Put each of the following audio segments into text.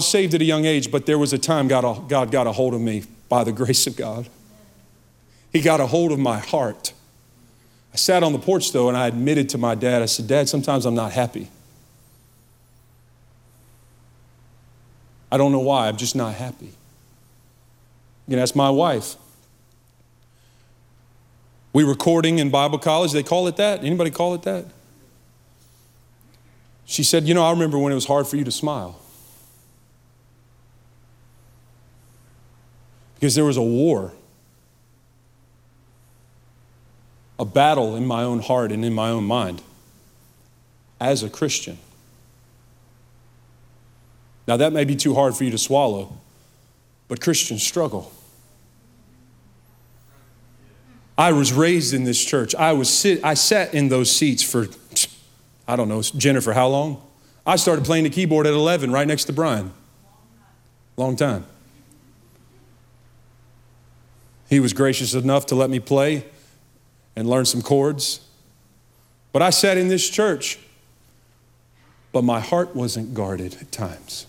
saved at a young age, but there was a time God got a hold of me by the grace of God. He got a hold of my heart. I sat on the porch though, and I admitted to my dad, I said, Dad, sometimes I'm not happy. I don't know why, I'm just not happy. You can ask my wife. We were courting in Bible college, they call it that? Anybody call it that? She said, you know, I remember when it was hard for you to smile. Because there was a war, a battle in my own heart and in my own mind as a Christian. Now that may be too hard for you to swallow, but Christians struggle. I was raised in this church. I sat in those seats for, I don't know, Jennifer, how long? I started playing the keyboard at 11, right next to Brian. Long time. He was gracious enough to let me play and learn some chords. But I sat in this church, but my heart wasn't guarded at times.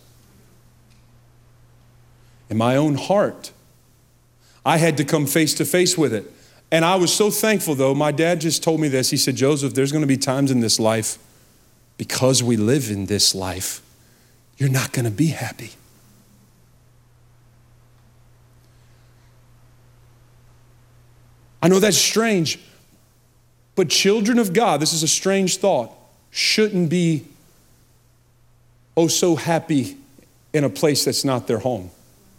In my own heart, I had to come face to face with it. And I was so thankful though, my dad just told me this. He said, Joseph, there's going to be times in this life, because we live in this life, you're not going to be happy. I know that's strange, but children of God, this is a strange thought, shouldn't be oh so happy in a place that's not their home.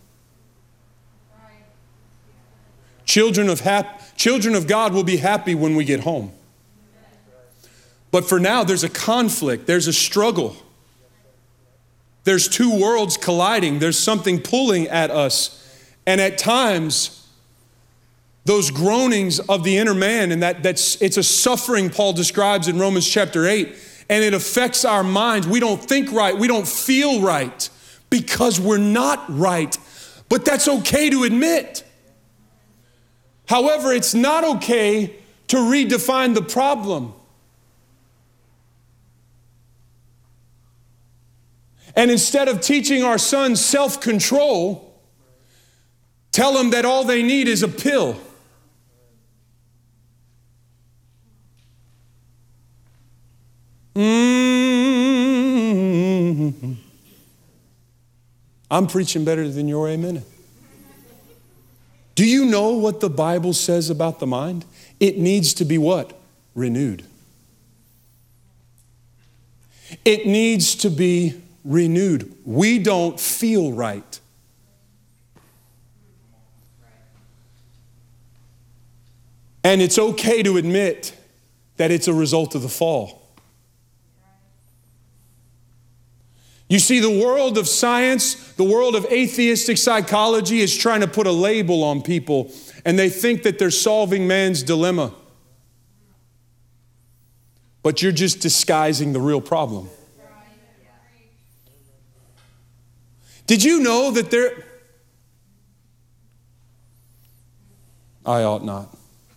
Children of God will be happy when we get home. But for now, there's a conflict, there's a struggle. There's two worlds colliding, there's something pulling at us. And at times, those groanings of the inner man, and it's a suffering Paul describes in Romans chapter 8, and it affects our minds. We don't think right, we don't feel right because we're not right. But that's okay to admit. However, it's not okay to redefine the problem. And instead of teaching our sons self-control, tell them that all they need is a pill. I'm preaching better than your amen. Do you know what the Bible says about the mind? It needs to be what? Renewed. It needs to be renewed. We don't feel right. And it's okay to admit that it's a result of the fall. You see, the world of science, the world of atheistic psychology is trying to put a label on people, and they think that they're solving man's dilemma. But you're just disguising the real problem. Did you know that I ought not.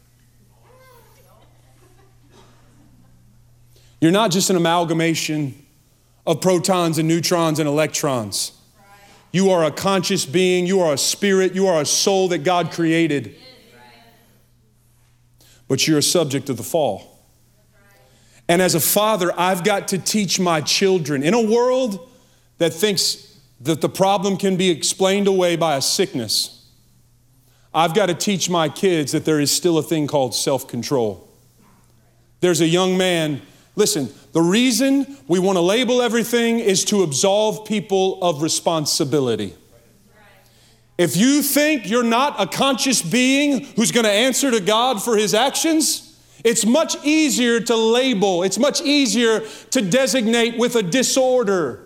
You're not just an amalgamation of protons and neutrons and electrons. You are a conscious being, you are a spirit, you are a soul that God created. But you're a subject of the fall. And as a father, I've got to teach my children in a world that thinks that the problem can be explained away by a sickness. I've got to teach my kids that there is still a thing called self-control. There's a young man. Listen, the reason we want to label everything is to absolve people of responsibility. If you think you're not a conscious being who's going to answer to God for his actions, it's much easier to label. It's much easier to designate with a disorder.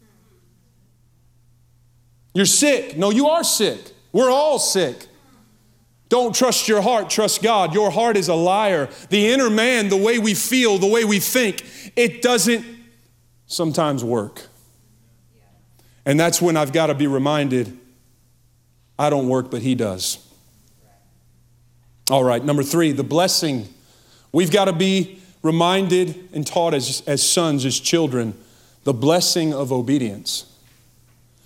You're sick. No, you are sick. We're all sick. Don't trust your heart, trust God. Your heart is a liar. The inner man, the way we feel, the way we think, it doesn't sometimes work. And that's when I've got to be reminded, I don't work, but he does. All right, number 3, the blessing. We've got to be reminded and taught as sons, as children, the blessing of obedience.